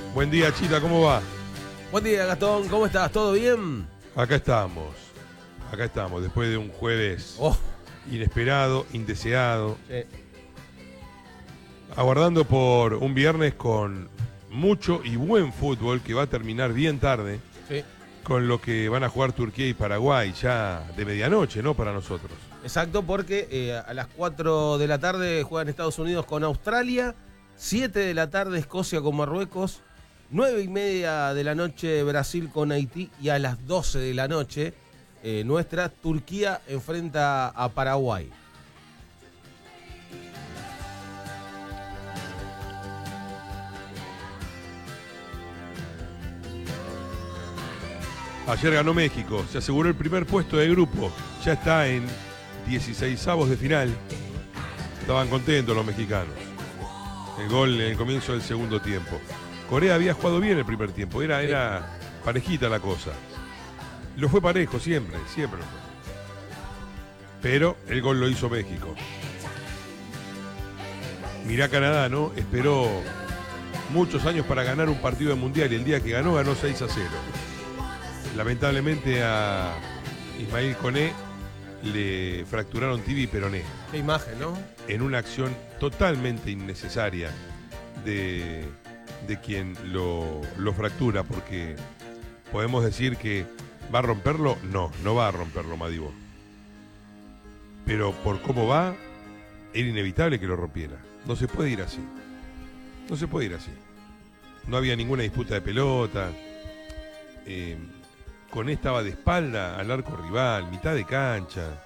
Buen día, Chita, ¿cómo va? Buen día, Gastón, ¿cómo estás? ¿Todo bien? Acá estamos, después de un jueves Oh, inesperado, indeseado, sí. aguardando por un viernes con mucho y buen fútbol que va a terminar bien tarde, Sí. con lo que van a jugar Turquía y Paraguay ya de medianoche, ¿no? Para nosotros. Exacto, porque a las 4 de la tarde juegan Estados Unidos con Australia, 7 de la tarde Escocia con Marruecos, 9:30 de la noche Brasil con Haití y a las 12 de la noche nuestra Turquía enfrenta a Paraguay. Ayer ganó México, se aseguró el primer puesto de grupo, ya está en 16avos de final. Estaban contentos los mexicanos. El gol en el comienzo del segundo tiempo. Corea había jugado bien el primer tiempo, era parejita la cosa. Lo fue parejo siempre lo fue. Pero el gol lo hizo México. Mirá Canadá, ¿no? Esperó muchos años para ganar un partido de mundial y el día que ganó 6-0. Lamentablemente a Ismail Koné le fracturaron tibia y peroné. Qué imagen, ¿no? En una acción totalmente innecesaria de quien lo fractura, porque podemos decir que ¿va a romperlo? No va a romperlo Madibo. Pero por cómo va, era inevitable que lo rompiera. No se puede ir así. No había ninguna disputa de pelota. Koné estaba de espalda al arco rival, mitad de cancha.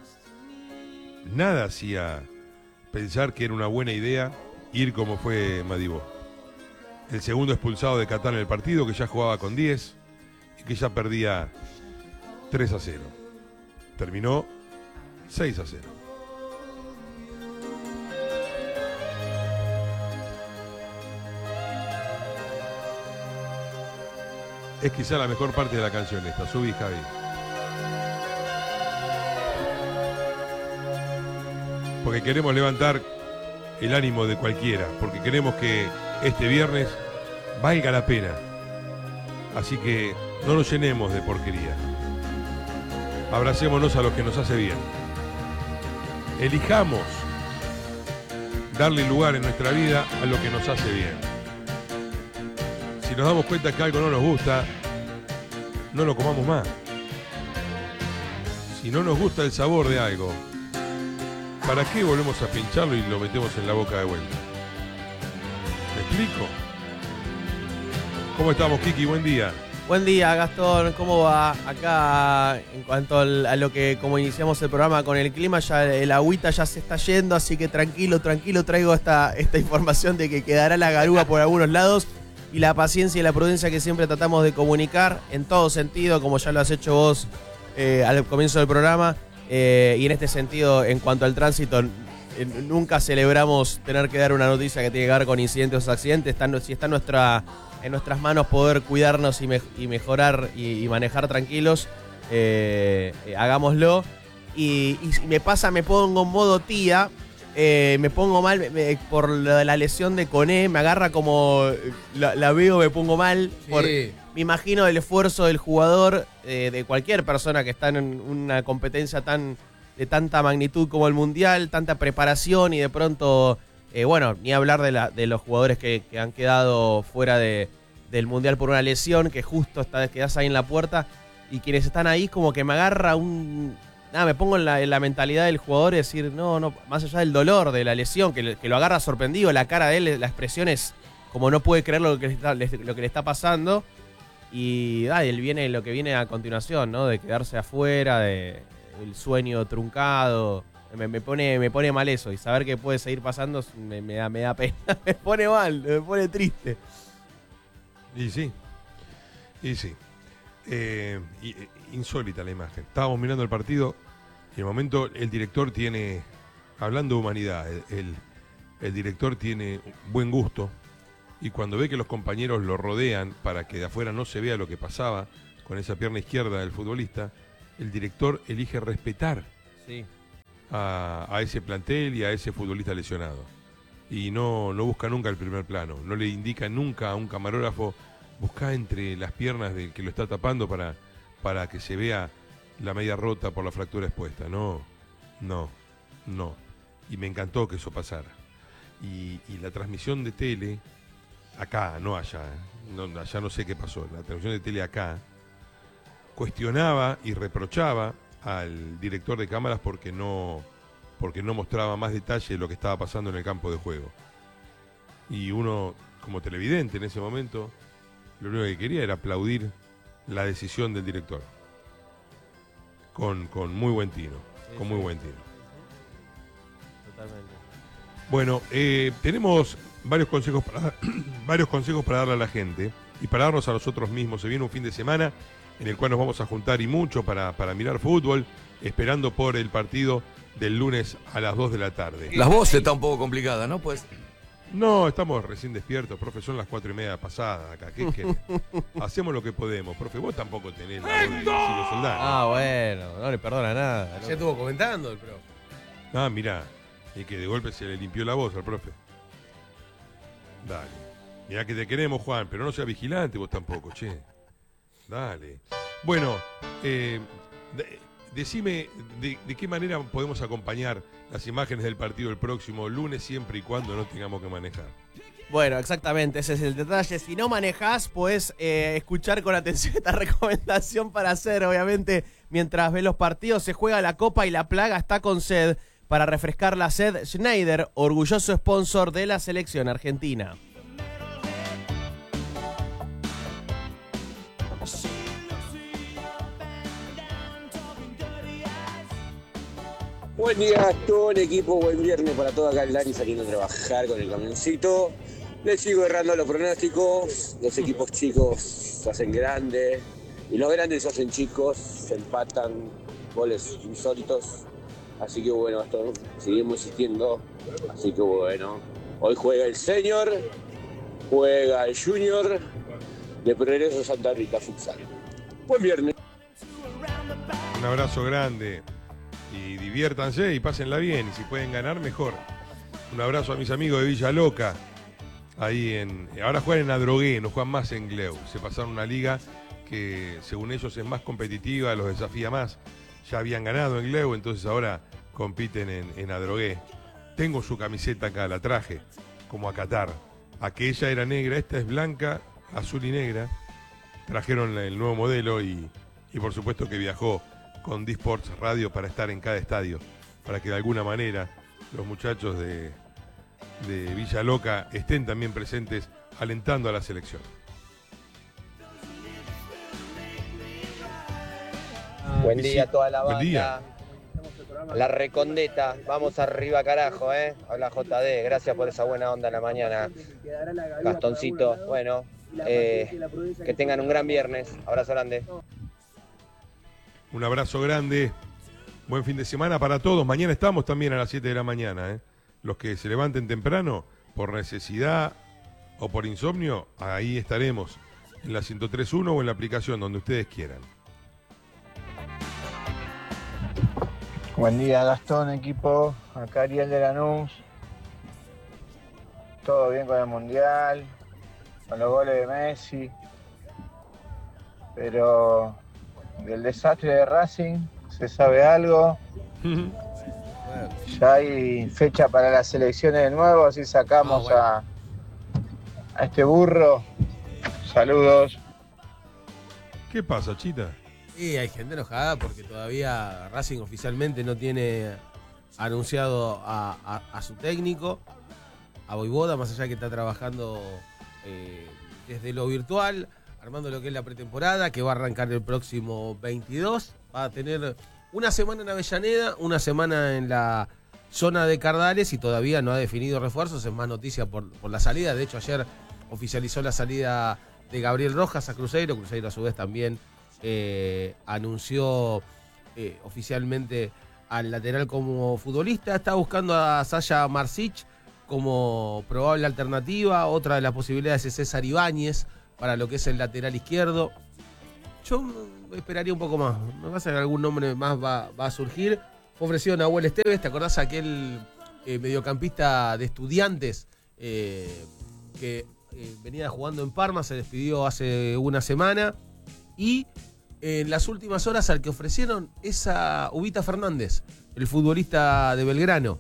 Nada hacía pensar que era una buena idea ir como fue Madibo. El segundo expulsado de Qatar en el partido, que ya jugaba con 10 y que ya perdía 3-0. Terminó 6-0. Es quizá la mejor parte de la canción esta, subí, Javi. Porque queremos levantar el ánimo de cualquiera, porque queremos que este viernes valga la pena. Así que no nos llenemos de porquería. Abracémonos a lo que nos hace bien. Elijamos darle lugar en nuestra vida a lo que nos hace bien. Si nos damos cuenta que algo no nos gusta, no lo comamos más. Si no nos gusta el sabor de algo, ¿para qué volvemos a pincharlo y lo metemos en la boca de vuelta? ¿Me explico? ¿Cómo estamos, Kiki? Buen día. Buen día, Gastón. ¿Cómo va? Acá, en cuanto a lo que, como iniciamos el programa con el clima, ya el agüita ya se está yendo, así que tranquilo, traigo esta información de que quedará la garúa por algunos lados y la paciencia y la prudencia que siempre tratamos de comunicar en todo sentido, como ya lo has hecho vos al comienzo del programa. Y en este sentido, en cuanto al tránsito, nunca celebramos tener que dar una noticia que tiene que ver con incidentes o accidentes. Si está en nuestras manos poder cuidarnos y mejorar y manejar tranquilos, hagámoslo. Y si me pongo en modo tía, me pongo mal por la lesión de Koné, me agarra como la veo, me pongo mal. Sí. Me imagino el esfuerzo del jugador, de cualquier persona que está en una competencia de tanta magnitud como el Mundial, tanta preparación y de pronto, ni hablar de los jugadores que han quedado fuera del Mundial por una lesión, que justo quedás ahí en la puerta, y quienes están ahí como que me agarra me pongo en la mentalidad del jugador y decir, no, más allá del dolor de la lesión, que lo agarra sorprendido, la cara de él, la expresión es como no puede creer lo que le está pasando. Y lo que viene a continuación, ¿no? De quedarse afuera, el sueño truncado. Me pone mal eso. Y saber que puede seguir pasando me da pena. Me pone mal, me pone triste. Y sí. Insólita la imagen. Estábamos mirando el partido y en el momento el director tiene, hablando de humanidad, el director tiene buen gusto. Y cuando ve que los compañeros lo rodean para que de afuera no se vea lo que pasaba con esa pierna izquierda del futbolista, el director elige respetar a ese plantel y a ese futbolista lesionado. y no busca nunca el primer plano, no le indica nunca a un camarógrafo, busca entre las piernas del que lo está tapando para que se vea la media rota por la fractura expuesta. No. Y me encantó que eso pasara. Y la transmisión de tele, acá, no allá, allá no sé qué pasó, la transmisión de tele acá, cuestionaba y reprochaba al director de cámaras porque no mostraba más detalle de lo que estaba pasando en el campo de juego. Y uno, como televidente en ese momento, lo único que quería era aplaudir la decisión del director. Con muy buen tino. Con muy buen tino. Totalmente. Bueno, tenemos varios consejos para darle a la gente y para darnos a nosotros mismos. Se viene un fin de semana en el cual nos vamos a juntar y mucho para mirar fútbol, esperando por el partido del lunes a las 2 de la tarde. Las voces está un poco complicada, ¿no? Pues No, estamos recién despiertos, profe, son las 4:30 pasadas acá. ¿Qué querés? Hacemos lo que podemos, profe. Vos tampoco tenés la voz de Ciro Soldán. Ah, bueno, no le perdona nada. Ya estuvo comentando el profe. Ah, mirá, y que de golpe se le limpió la voz al profe. Dale. Mirá que te queremos, Juan, pero no sea vigilante vos tampoco, che. Dale. Bueno, decime de qué manera podemos acompañar las imágenes del partido el próximo lunes, siempre y cuando no tengamos que manejar. Bueno, exactamente, ese es el detalle. Si no manejás, podés escuchar con atención esta recomendación para hacer, obviamente, mientras ves los partidos. Se juega la Copa y la Plaga está con sed. Para refrescar la sed, Schneider, orgulloso sponsor de la selección argentina. Buen día, todo el equipo, buen viernes para todo acá el Dani saliendo a trabajar con el camioncito. Le sigo errando los pronósticos, los equipos chicos se hacen grandes y los grandes se hacen chicos, se empatan, goles insólitos. Así que bueno, esto seguimos insistiendo. Así que bueno, hoy juega el Senior, juega el Junior de Progreso Santa Rita Futsal. Buen viernes. Un abrazo grande y diviértanse y pásenla bien. Y si pueden ganar, mejor. Un abrazo a mis amigos de Villa Loca. Ahora juegan en Adrogué, no juegan más en Gleu. Se pasaron una liga que según ellos es más competitiva, los desafía más. Ya habían ganado en Gleu, entonces ahora compiten en Adrogué. Tengo su camiseta acá, la traje, como a Qatar. Aquella era negra, esta es blanca, azul y negra. Trajeron el nuevo modelo y por supuesto que viajó con D-Sports Radio para estar en cada estadio, para que de alguna manera los muchachos de Villa Loca estén también presentes alentando a la selección. Buen día a toda la Buen banda. día. La Recondeta, vamos arriba carajo, Habla JD, gracias por esa buena onda en la mañana. Gastoncito, bueno, que tengan un gran viernes. Abrazo grande. Un abrazo grande. Buen fin de semana para todos. Mañana estamos también a las 7 de la mañana. Los que se levanten temprano por necesidad o por insomnio, ahí estaremos en la 103.1 o en la aplicación donde ustedes quieran. Buen día, Gastón, equipo. Acá Ariel de Lanús. Todo bien con el Mundial, con los goles de Messi. Pero del desastre de Racing, ¿se sabe algo? Ya hay fecha para las elecciones de nuevo, así sacamos a este burro. Saludos. ¿Qué pasa, Chita? Y hay gente enojada porque todavía Racing oficialmente no tiene anunciado a su técnico, a Voivoda, más allá que está trabajando desde lo virtual, armando lo que es la pretemporada, que va a arrancar el próximo 22. Va a tener una semana en Avellaneda, una semana en la zona de Cardales y todavía no ha definido refuerzos. Es más noticia por la salida. De hecho, ayer oficializó la salida de Gabriel Rojas a Cruzeiro. Cruzeiro a su vez también anunció oficialmente al lateral como futbolista. Está buscando a Sasha Marsic como probable alternativa. Otra de las posibilidades es César Ibáñez para lo que es el lateral izquierdo. Yo esperaría un poco más. Me pasa que algún nombre más va a surgir. Fue ofrecido Nahuel Esteves. ¿Te acordás aquel mediocampista de Estudiantes, que venía jugando en Parma, se despidió hace una semana. Y en las últimas horas al que ofrecieron es a Ubita Fernández, el futbolista de Belgrano.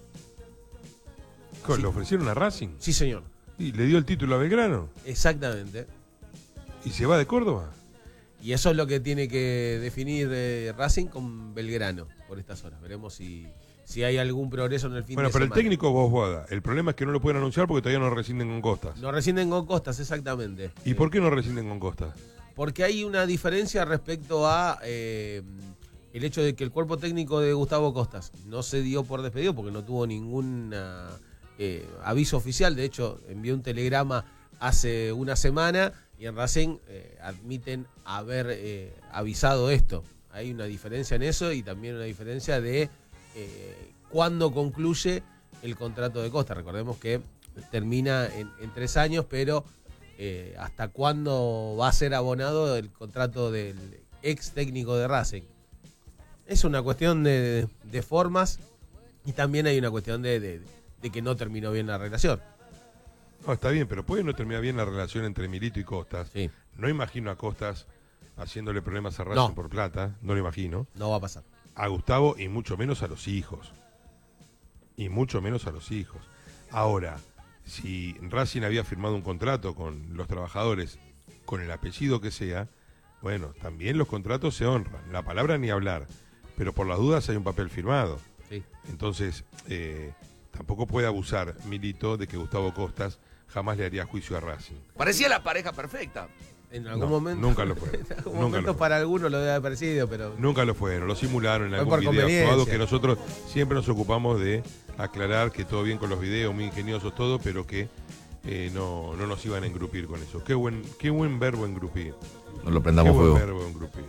¿Le ofrecieron a Racing? Sí, señor. ¿Y le dio el título a Belgrano? Exactamente. ¿Y se va de Córdoba? Y eso es lo que tiene que definir Racing con Belgrano por estas horas. Veremos si hay algún progreso en el fin de semana. Bueno, pero el técnico Boada. El problema es que no lo pueden anunciar porque todavía no rescinden con Costas. No rescinden con Costas, exactamente. ¿Y por qué no rescinden con Costas? Porque hay una diferencia respecto a el hecho de que el cuerpo técnico de Gustavo Costas no se dio por despedido porque no tuvo ningún aviso oficial. De hecho, envió un telegrama hace una semana y en Racing admiten haber avisado esto. Hay una diferencia en eso y también una diferencia de cuándo concluye el contrato de Costa. Recordemos que termina en 3 años, pero hasta cuándo va a ser abonado el contrato del ex técnico de Racing. Es una cuestión de formas y también hay una cuestión de que no terminó bien la relación. No, está bien, pero puede no terminar bien la relación entre Milito y Costas. Sí. No imagino a Costas haciéndole problemas a Racing por plata, no lo imagino. No va a pasar. A Gustavo y mucho menos a los hijos. Y mucho menos a los hijos. Ahora, si Racing había firmado un contrato con los trabajadores, con el apellido que sea, bueno, también los contratos se honran. La palabra ni hablar. Pero por las dudas hay un papel firmado. Sí. Entonces, tampoco puede abusar Milito de que Gustavo Costas jamás le haría juicio a Racing. Parecía la pareja perfecta. En algún momento. Nunca lo fue. En algún momento para algunos lo debe haber parecido, pero. Nunca lo fueron, lo simularon en Fue algún por video actuado conveniencia. que nosotros siempre nos ocupamos de aclarar que todo bien con los videos, muy ingeniosos todo, pero que no nos iban a engrupir con eso. Qué buen verbo engrupir. No lo prendamos Qué buen fuego. verbo engrupir.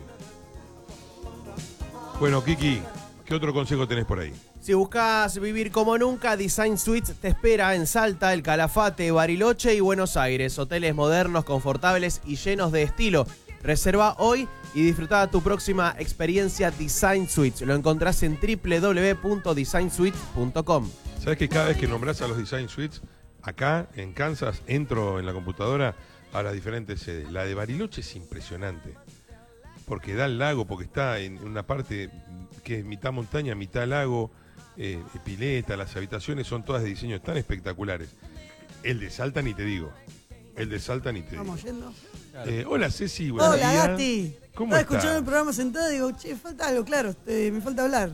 Bueno, Kiki, ¿qué otro consejo tenés por ahí? Si buscas vivir como nunca, Design Suites te espera en Salta, El Calafate, Bariloche y Buenos Aires. Hoteles modernos, confortables y llenos de estilo. Reserva hoy y disfruta tu próxima experiencia Design Suites. Lo encontrás en www.designsuites.com. ¿Sabes que cada vez que nombras a los Design Suites, acá en Kansas, entro en la computadora a las diferentes sedes? La de Bariloche es impresionante, porque da al lago, porque está en una parte que es mitad montaña, mitad lago, pileta, las habitaciones son todas de diseños tan espectaculares. El de Salta ni te digo. Vamos yendo. Hola Ceci, buenos Hola días. Gasti. ¿Cómo Estaba estás? escuchando el programa sentado y digo, che, falta algo, claro, me falta hablar.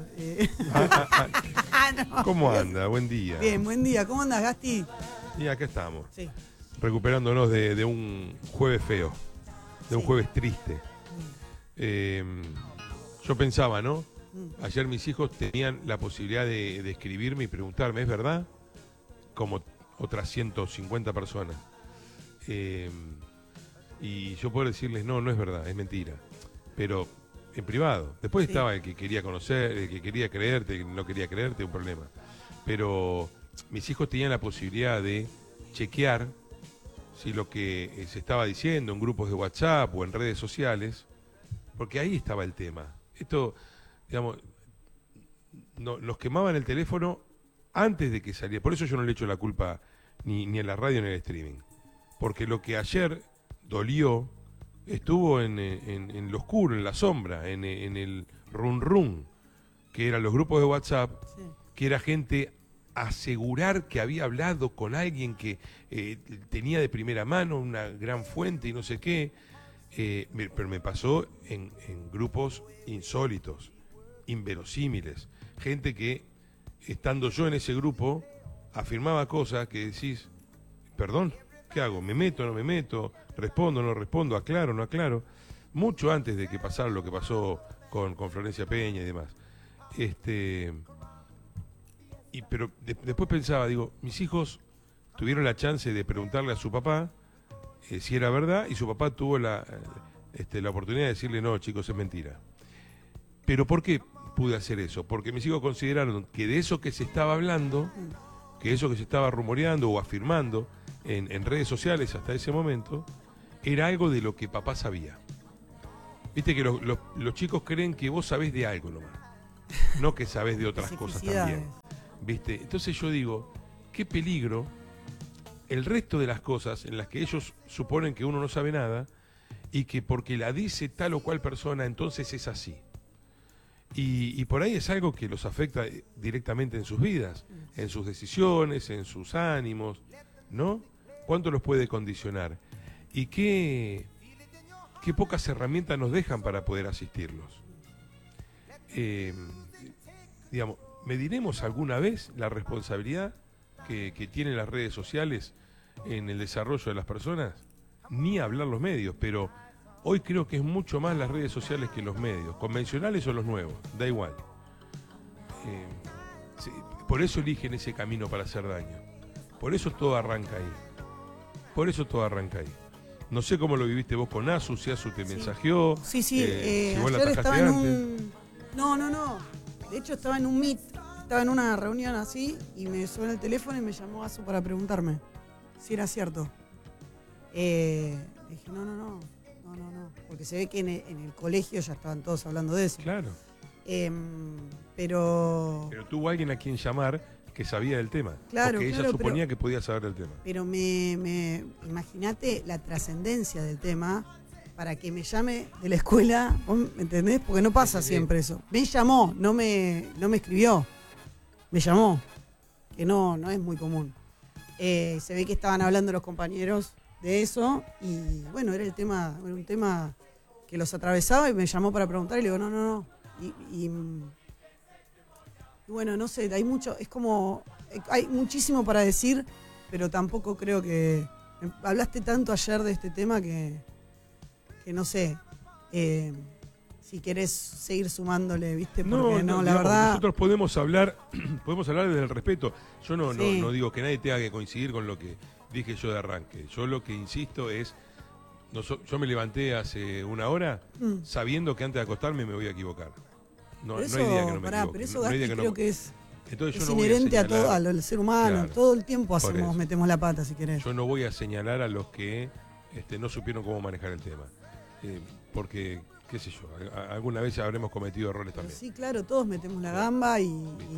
No. ¿Cómo anda? Buen día. Bien, buen día. ¿Cómo andas, Gasti? Y acá estamos, Sí. recuperándonos de un jueves feo, de un jueves triste. Yo pensaba, ¿no? Ayer mis hijos tenían la posibilidad de escribirme y preguntarme, ¿es verdad? Como otras 150 personas. Y yo puedo decirles, no es verdad, es mentira. Pero en privado. Después Sí. estaba el que quería conocer, el que quería creerte, el que no quería creerte, un problema. Pero mis hijos tenían la posibilidad de chequear si lo que se estaba diciendo en grupos de WhatsApp o en redes sociales, porque ahí estaba el tema. Esto, digamos, nos quemaban el teléfono antes de que saliera. Por eso yo no le echo la culpa ni a la radio ni al streaming. Porque lo que ayer dolió estuvo en lo oscuro, en la sombra, en el run, que eran los grupos de WhatsApp, Sí. que era gente asegurar que había hablado con alguien que tenía de primera mano una gran fuente y no sé qué. Pero me pasó en grupos insólitos, inverosímiles. Gente que, estando yo en ese grupo, afirmaba cosas que decís, perdón, ¿qué hago? ¿Me meto, no me meto? ¿Respondo, no respondo? ¿Aclaro, no aclaro? Mucho antes de que pasara lo que pasó con Florencia Peña y demás. Pero después pensaba, digo, mis hijos tuvieron la chance de preguntarle a su papá si era verdad, y su papá tuvo la oportunidad de decirle, no, chicos, es mentira. Pero ¿por qué pude hacer eso? Porque mis hijos consideraron que de eso que se estaba hablando, que eso que se estaba rumoreando o afirmando en redes sociales hasta ese momento, era algo de lo que papá sabía. Viste que los chicos creen que vos sabés de algo nomás, no que sabés de otras cosas también. ¿Viste? Entonces yo digo, qué peligro el resto de las cosas en las que ellos suponen que uno no sabe nada y que porque la dice tal o cual persona, entonces es así. Y por ahí es algo que los afecta directamente en sus vidas, en sus decisiones, en sus ánimos, ¿no? ¿Cuánto los puede condicionar? Y qué pocas herramientas nos dejan para poder asistirlos. Digamos, ¿mediremos alguna vez la responsabilidad que tienen las redes sociales en el desarrollo de las personas? Ni hablar los medios, pero hoy creo que es mucho más las redes sociales que los medios, convencionales o los nuevos, da igual. Sí, por eso eligen ese camino para hacer daño. Por eso todo arranca ahí. No sé cómo lo viviste vos con Asu, si Asu te mensajeó. Sí, si vos la ayer atajaste estaba en antes. No. De hecho estaba en un meet, estaba en una reunión así y me suena el teléfono y me llamó Asu para preguntarme si era cierto. Dije, no. Porque se ve que en el colegio ya estaban todos hablando de eso. Claro. Pero tuvo alguien a quien llamar que sabía del tema. Claro, porque ella suponía que podía saber del tema. Pero imagínate la trascendencia del tema para que me llame de la escuela, ¿vos me entendés? Porque no pasa siempre eso. Me llamó, no me escribió. Me llamó, que no es muy común. Se ve que estaban hablando los compañeros de eso y bueno, era un tema que los atravesaba y me llamó para preguntar y le digo, no. Y bueno, no sé, hay muchísimo para decir, pero tampoco creo que... Hablaste tanto ayer de este tema que no sé, si querés seguir sumándole, ¿viste? Porque la digamos, verdad... Nosotros podemos hablar desde el respeto. Yo no digo que nadie tenga que coincidir con lo que dije yo de arranque. Yo lo que insisto es... yo me levanté hace una hora sabiendo que antes de acostarme me voy a equivocar. No hay día que no me equivoque. Pero eso, Gasti, creo que es Entonces, es inherente a todo, al ser humano. Claro, todo el tiempo metemos la pata, si querés. Yo no voy a señalar a los que no supieron cómo manejar el tema. Porque, qué sé yo, alguna vez habremos cometido errores también. Sí, claro, todos metemos la gamba y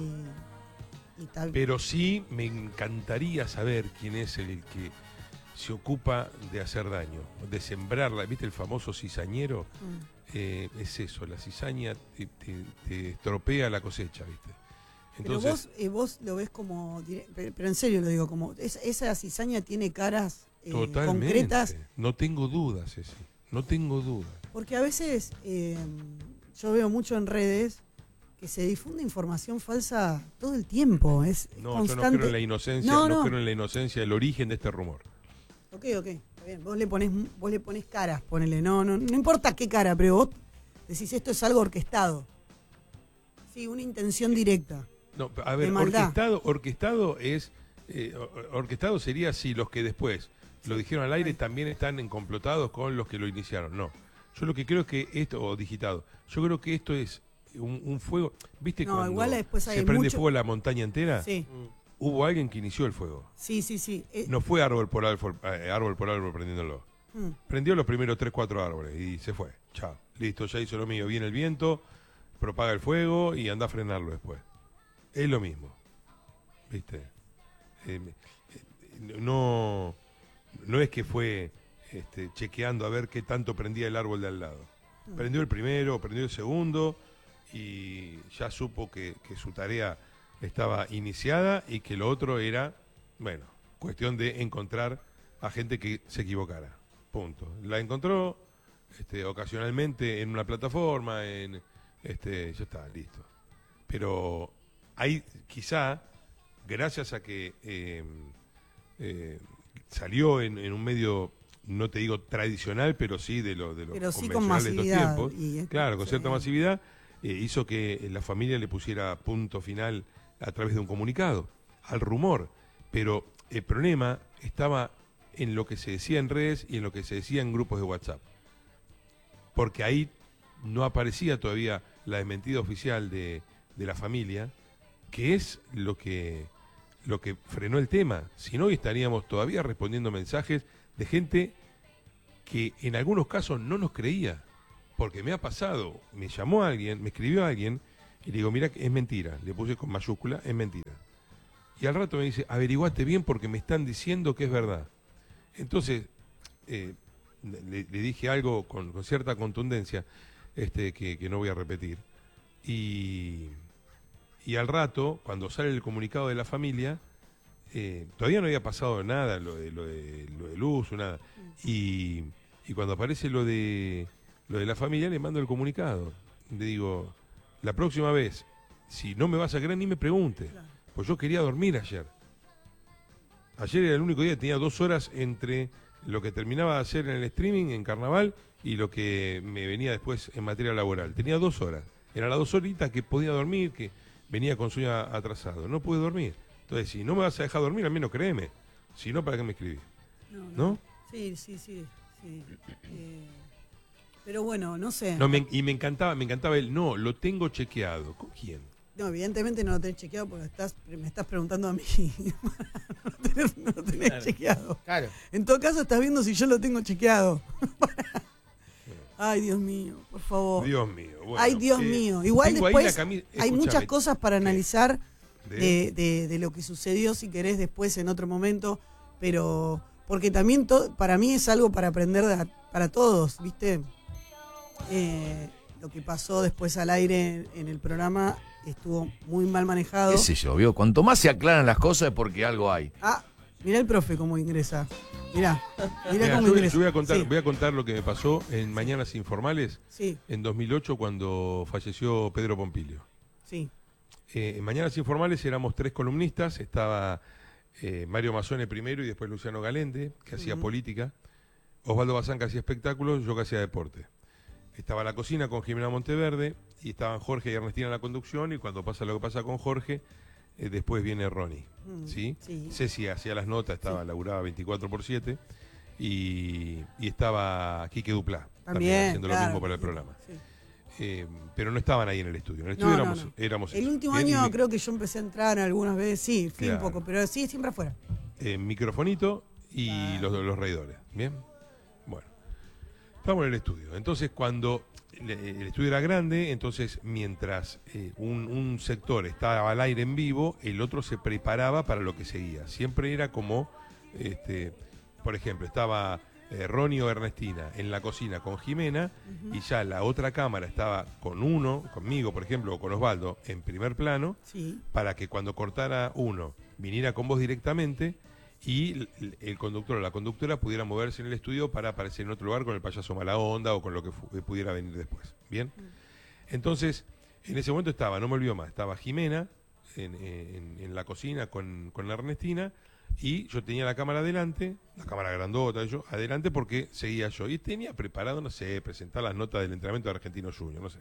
tal. Pero sí me encantaría saber quién es el que se ocupa de hacer daño, de sembrarla. ¿Viste el famoso cizañero? Es eso, la cizaña te estropea la cosecha, ¿viste? Entonces, pero vos lo ves como, pero en serio lo digo, como esa cizaña tiene caras concretas. No tengo dudas, no tengo dudas. Porque a veces yo veo mucho en redes que se difunde información falsa todo el tiempo. Es constante. Yo no creo en la inocencia, no creo en la inocencia, el origen de este rumor. Ok, está bien. Vos le pones caras, ponele, no importa qué cara, pero vos decís esto es algo orquestado. Sí, una intención directa. No, a ver, orquestado es orquestado sería si los que después lo dijeron al aire también están complotados con los que lo iniciaron. No, yo lo que creo es que esto, o digitado, yo creo que esto es un fuego. ¿Viste cuando igual después se prende fuego la montaña entera? Sí. Hubo alguien que inició el fuego. Sí. No fue árbol por árbol prendiéndolo. Prendió los primeros 3-4 árboles y se fue. Chao. Listo, ya hizo lo mío. Viene el viento, propaga el fuego y anda a frenarlo después. Es lo mismo. ¿Viste? No es que fue chequeando a ver qué tanto prendía el árbol de al lado. Prendió el primero, prendió el segundo y ya supo que su tarea estaba iniciada y que lo otro era, bueno, cuestión de encontrar a gente que se equivocara. Punto. La encontró ocasionalmente en una plataforma, ya está, listo. Pero hay quizá, gracias a que salió en un medio, no te digo tradicional, pero sí de lo convencional de estos tiempos, claro, con cierta masividad, hizo que la familia le pusiera punto final a través de un comunicado al rumor. Pero el problema estaba en lo que se decía en redes y en lo que se decía en grupos de WhatsApp, porque ahí no aparecía todavía la desmentida oficial de la familia, que es lo que frenó el tema. Si no, hoy estaríamos todavía respondiendo mensajes de gente que en algunos casos no nos creía, porque me ha pasado, me llamó alguien, me escribió alguien y le digo, mira, es mentira, le puse con mayúscula, es mentira. Y al rato me dice, averiguate bien porque me están diciendo que es verdad. Entonces, le dije algo con cierta contundencia, que no voy a repetir. Y al rato, cuando sale el comunicado de la familia, todavía no había pasado nada, lo del uso, nada. Y cuando aparece lo de la familia, le mando el comunicado. Le digo, la próxima vez, si no me vas a creer, ni me pregunte. Pues yo quería dormir ayer. Ayer era el único día que tenía 2 horas entre lo que terminaba de hacer en el streaming, en Carnaval, y lo que me venía después en materia laboral. Tenía 2 horas. Eran las 2 horitas que podía dormir, que venía con sueño atrasado. No pude dormir. Entonces, si no me vas a dejar dormir, al menos créeme. Si no, ¿para qué me escribís? ¿No? Sí. Pero bueno, no sé. No, me encantaba él. No, lo tengo chequeado. ¿Con quién? No, evidentemente no lo tenés chequeado porque me estás preguntando a mí. No lo tenés chequeado. Claro. En todo caso, estás viendo si yo lo tengo chequeado. Ay, Dios mío, por favor. Dios mío. Bueno, ay, Dios mío. Igual después hay muchas cosas para analizar de lo que sucedió, si querés, después en otro momento. Pero porque también para mí es algo para aprender para todos, ¿viste? Lo que pasó después al aire en el programa estuvo muy mal manejado. ¿Qué sé yo? ¿Vio? Cuanto más se aclaran las cosas es porque algo hay. Ah, mirá el profe cómo ingresa. Mirá cómo yo ingresa. voy a contar lo que me pasó en Mañanas Informales, en 2008, cuando falleció Pedro Pompilio. Sí. En Mañanas Informales éramos 3 columnistas, estaba Mario Mazzone primero y después Luciano Galende, que hacía política, Osvaldo Bazán, que hacía espectáculos, yo que hacía deporte. Estaba La Cocina con Jimena Monteverde y estaban Jorge y Ernestina en la conducción, y cuando pasa lo que pasa con Jorge, después viene Ronnie, ¿sí? Ceci hacía las notas, laburaba 24/7, y estaba Quique Duplá también haciendo lo mismo para el programa. Sí. Pero no estaban ahí en el estudio. En el estudio éramos el último año creo que yo empecé a entrar algunas veces, fui un poco, pero sí, siempre afuera. Microfonito y los reidores, ¿bien? Bueno, estamos en el estudio. Entonces, cuando el estudio era grande, entonces mientras un sector estaba al aire en vivo, el otro se preparaba para lo que seguía. Siempre era como, por ejemplo, estaba Ronnie o Ernestina en la cocina con Jimena, y ya la otra cámara estaba conmigo, por ejemplo, o con Osvaldo, en primer plano, para que cuando cortara uno, viniera con vos directamente, y el conductor o la conductora pudiera moverse en el estudio para aparecer en otro lugar con el payaso mala onda o con lo que pudiera venir después. ¿Bien? Entonces, en ese momento no me olvido más, estaba Jimena en la cocina con Ernestina, y yo tenía la cámara adelante, la cámara grandota, yo adelante, porque seguía yo. Y tenía preparado, no sé, presentar las notas del entrenamiento de Argentino Junior, no sé.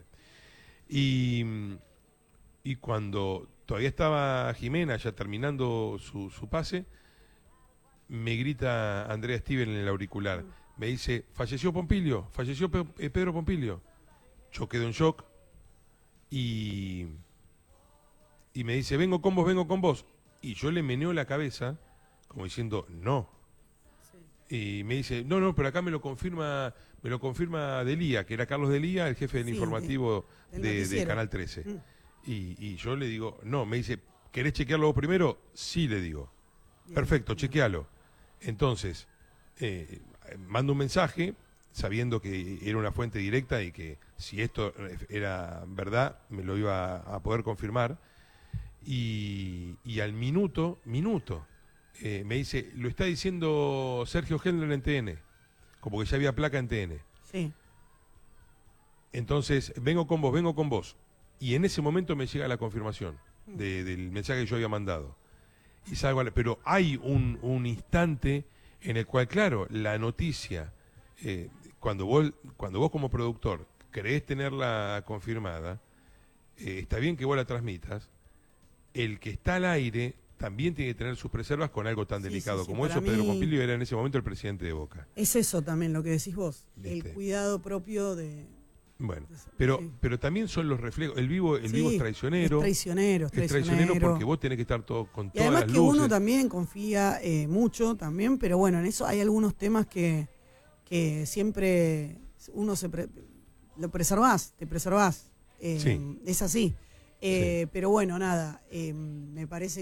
Y cuando todavía estaba Jimena ya terminando su pase, me grita Andrea Steven en el auricular. Me dice, falleció Pedro Pompilio. Yo quedo en shock y me dice, vengo con vos. Y yo le meneo la cabeza como diciendo, no. Y me dice, no, pero acá me lo confirma Delía, que era Carlos Delía, el jefe del informativo de Canal 13. Y yo le digo, no, me dice, ¿querés chequearlo vos primero? Sí, le digo. Perfecto, chequealo. Entonces, mando un mensaje sabiendo que era una fuente directa y que si esto era verdad me lo iba a poder confirmar, y al minuto me dice, lo está diciendo Sergio Hendler en TN, como que ya había placa en TN. Sí. Entonces, vengo con vos. Y en ese momento me llega la confirmación del mensaje que yo había mandado. Y salgo pero hay un instante en el cual, claro, la noticia, cuando vos como productor creés tenerla confirmada, está bien que vos la transmitas, el que está al aire también tiene que tener sus reservas con algo tan delicado como eso. Pedro Pompilio era en ese momento el presidente de Boca. Es eso también lo que decís vos, ¿viste? El cuidado propio de... Bueno, pero también son los reflejos. El vivo es traicionero. Es traicionero porque vos tenés que estar con todas las luces. Y además que uno también confía mucho también, pero bueno, en eso hay algunos temas que siempre uno te preservás. Es así. Pero bueno, nada, me parece